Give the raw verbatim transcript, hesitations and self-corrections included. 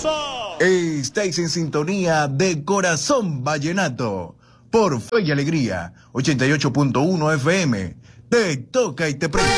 Estáis en sintonía de Corazón Vallenato por Fe y Alegría, ochenta y ocho punto uno F M. Te toca y te presta.